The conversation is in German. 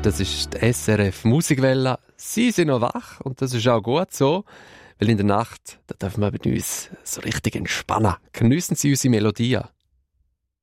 Das ist die SRF Musikwelle. Sie sind noch wach und das ist auch gut so, weil in der Nacht da dürfen wir mit uns so richtig entspannen. Geniessen Sie unsere Melodien.